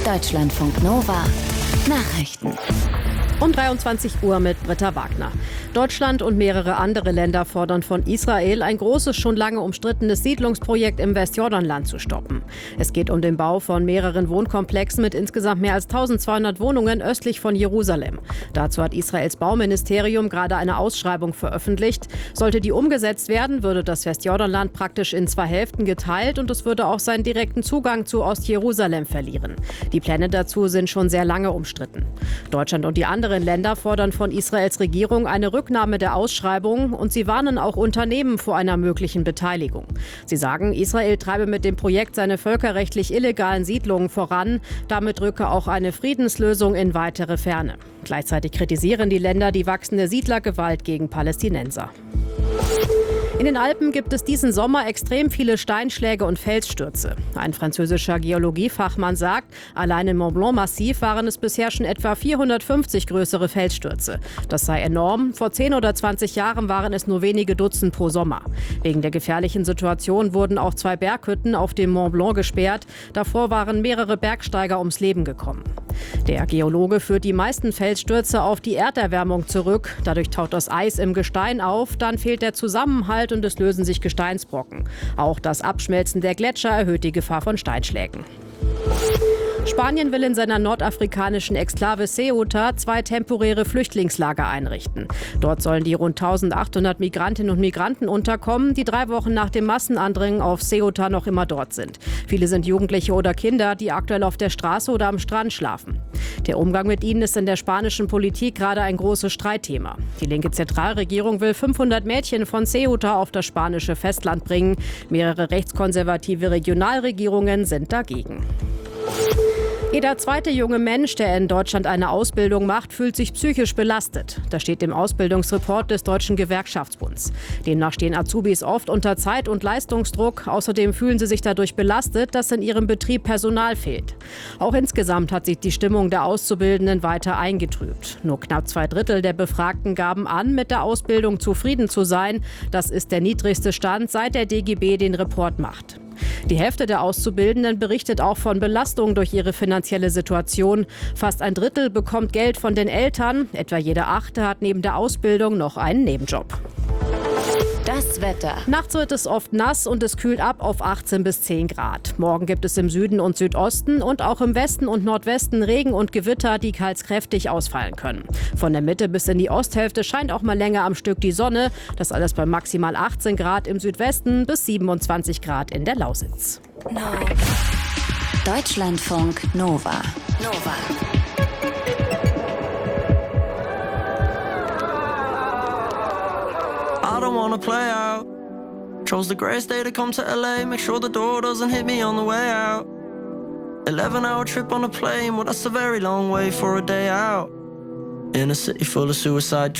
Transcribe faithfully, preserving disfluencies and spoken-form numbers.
Deutschlandfunk Nova Nachrichten. Um dreiundzwanzig Uhr mit Britta Wagner. Deutschland und mehrere andere Länder fordern von Israel, ein großes, schon lange umstrittenes Siedlungsprojekt im Westjordanland zu stoppen. Es geht um den Bau von mehreren Wohnkomplexen mit insgesamt mehr als eintausendzweihundert Wohnungen östlich von Jerusalem. Dazu hat Israels Bauministerium gerade eine Ausschreibung veröffentlicht. Sollte die umgesetzt werden, würde das Westjordanland praktisch in zwei Hälften geteilt und es würde auch seinen direkten Zugang zu Ostjerusalem verlieren. Die Pläne dazu sind schon sehr lange umstritten. Deutschland und die anderen Länder fordern von Israels Regierung eine Rücknahme der Ausschreibung und sie warnen auch Unternehmen vor einer möglichen Beteiligung. Sie sagen, Israel treibe mit dem Projekt seine völkerrechtlich illegalen Siedlungen voran. Damit rücke auch eine Friedenslösung in weitere Ferne. Gleichzeitig kritisieren die Länder die wachsende Siedlergewalt gegen Palästinenser. In den Alpen gibt es diesen Sommer extrem viele Steinschläge und Felsstürze. Ein französischer Geologiefachmann sagt, allein im Mont Blanc-Massiv waren es bisher schon etwa vierhundertfünfzig größere Felsstürze. Das sei enorm. Vor zehn oder zwanzig Jahren waren es nur wenige Dutzend pro Sommer. Wegen der gefährlichen Situation wurden auch zwei Berghütten auf dem Mont Blanc gesperrt. Davor waren mehrere Bergsteiger ums Leben gekommen. Der Geologe führt die meisten Felsstürze auf die Erderwärmung zurück. Dadurch taut das Eis im Gestein auf, dann fehlt der Zusammenhalt und es lösen sich Gesteinsbrocken. Auch das Abschmelzen der Gletscher erhöht die Gefahr von Steinschlägen. Spanien will in seiner nordafrikanischen Exklave Ceuta zwei temporäre Flüchtlingslager einrichten. Dort sollen die rund eintausendachthundert Migrantinnen und Migranten unterkommen, die drei Wochen nach dem Massenandringen auf Ceuta noch immer dort sind. Viele sind Jugendliche oder Kinder, die aktuell auf der Straße oder am Strand schlafen. Der Umgang mit ihnen ist in der spanischen Politik gerade ein großes Streitthema. Die linke Zentralregierung will fünfhundert Mädchen von Ceuta auf das spanische Festland bringen. Mehrere rechtskonservative Regionalregierungen sind dagegen. Jeder zweite junge Mensch, der in Deutschland eine Ausbildung macht, fühlt sich psychisch belastet. Das steht im Ausbildungsreport des Deutschen Gewerkschaftsbunds. Demnach stehen Azubis oft unter Zeit- und Leistungsdruck. Außerdem fühlen sie sich dadurch belastet, dass in ihrem Betrieb Personal fehlt. Auch insgesamt hat sich die Stimmung der Auszubildenden weiter eingetrübt. Nur knapp zwei Drittel der Befragten gaben an, mit der Ausbildung zufrieden zu sein. Das ist der niedrigste Stand, seit der D G B den Report macht. Die Hälfte der Auszubildenden berichtet auch von Belastungen durch ihre finanzielle Situation. Fast ein Drittel bekommt Geld von den Eltern. Etwa jede Achte hat neben der Ausbildung noch einen Nebenjob. Das Wetter. Nachts wird es oft nass und es kühlt ab auf achtzehn bis zehn Grad. Morgen gibt es im Süden und Südosten und auch im Westen und Nordwesten Regen und Gewitter, die teils kräftig ausfallen können. Von der Mitte bis in die Osthälfte scheint auch mal länger am Stück die Sonne. Das alles bei maximal achtzehn Grad im Südwesten bis siebenundzwanzig Grad in der Lausitz. No. Deutschlandfunk Nova. Nova. I don't wanna play out. Chose the greatest day to come to L A. Make sure the door doesn't hit me on the way out. eleven hour trip on a plane. Well, that's a very long way for a day out. In a city full of suicide